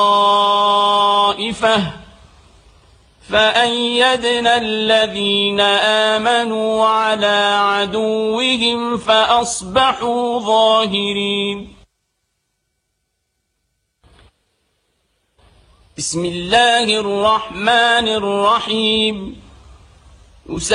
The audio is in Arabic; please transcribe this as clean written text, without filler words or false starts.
طائفة فأيدنا الذين آمنوا على عدوهم فأصبحوا ظاهرين. بسم الله الرحمن الرحيم.